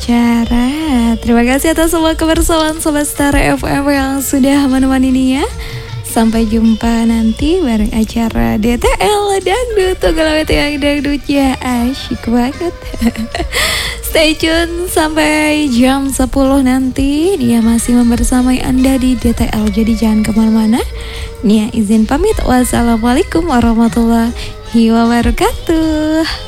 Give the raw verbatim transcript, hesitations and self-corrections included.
acara. Terima kasih atas semua kebersamaan Sobat Star F M yang sudah menemani Nia. Sampai jumpa nanti bareng acara D T L Dangdut. Tunggal yang dangdutnya asyik banget. Stay tune sampai jam sepuluh nanti. Dia masih membersamai Anda di D T L. Jadi jangan kemana-mana. Nia izin pamit. Wassalamualaikum warahmatullahi wabarakatuh.